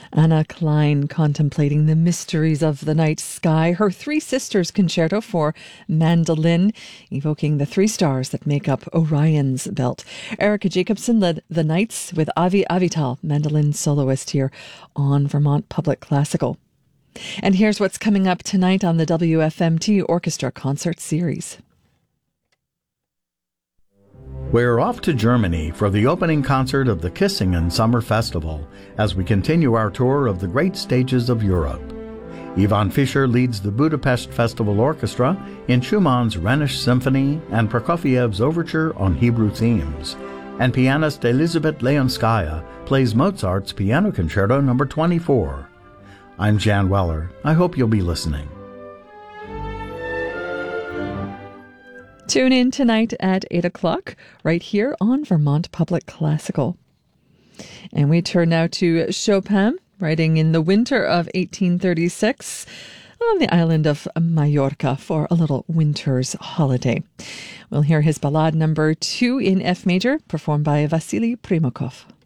Anna Klein contemplating the mysteries of the night sky. Her Three Sisters Concerto for mandolin, evoking the three stars that make up Orion's belt. Erica Jacobson led the Nights with Avi Avital, mandolin soloist, here on Vermont Public Classical. And here's what's coming up tonight on the WFMT Orchestra Concert Series. We're off to Germany for the opening concert of the Kissingen Summer Festival as we continue our tour of the great stages of Europe. Ivan Fischer leads the Budapest Festival Orchestra in Schumann's Rhenish Symphony and Prokofiev's Overture on Hebrew themes, and pianist Elizabeth Leonskaya plays Mozart's Piano Concerto No. 24. I'm Jan Weller. I hope you'll be listening. Tune in tonight at 8 o'clock right here on Vermont Public Classical. And we turn now to Chopin, writing in the winter of 1836 on the island of Majorca for a little winter's holiday. We'll hear his Ballade number 2 in F major, performed by Vasily Primakov.